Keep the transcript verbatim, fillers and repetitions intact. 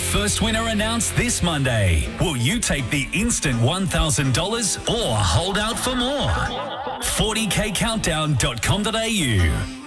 First winner announced this Monday. Will you take the instant one thousand dollars or hold out for more? forty k countdown dot com dot a u